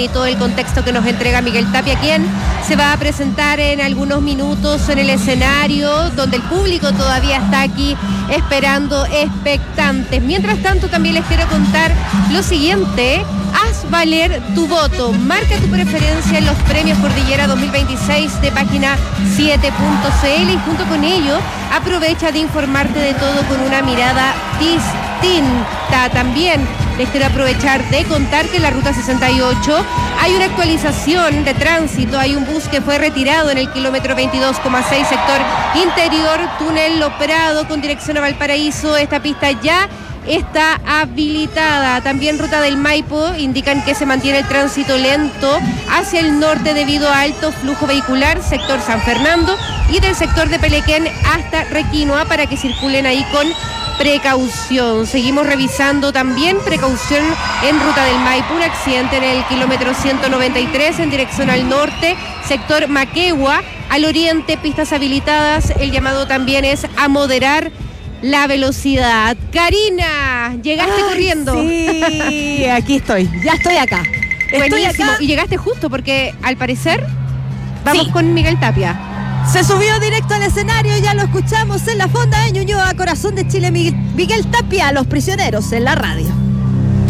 y todo el contexto que nos entrega Miguel Tapia, quien se va a presentar en algunos minutos en el escenario, donde el público todavía está aquí esperando expectantes. Mientras tanto, también les quiero contar lo siguiente: haz valer tu voto, marca tu preferencia en los premios Cordillera 2026 de página 7.cl, y junto con ello aprovecha de informarte de todo con una mirada distinta. También les quiero aprovechar de contar que en la ruta 68 hay una actualización de tránsito. Hay un bus que fue retirado en el kilómetro 22,6, sector interior, túnel Lo Prado, con dirección a Valparaíso. Esta pista ya está habilitada. También ruta del Maipo indican que se mantiene el tránsito lento hacia el norte debido a alto flujo vehicular, sector San Fernando, y del sector de Pelequén hasta Requinoa, para que circulen ahí con precaución. Seguimos revisando también precaución en ruta del Maipo, un accidente en el kilómetro 193 en dirección al norte, sector Maquegua, al oriente, pistas habilitadas. El llamado también es a moderar la velocidad. Karina, llegaste corriendo. Sí, aquí estoy, ya estoy acá. Buenísimo. Y llegaste justo porque al parecer vamos con Miguel Tapia. Se subió directo al escenario, ya lo escuchamos en la fonda de Ñuñoa, corazón de Chile, Miguel Tapia, Los Prisioneros en la radio.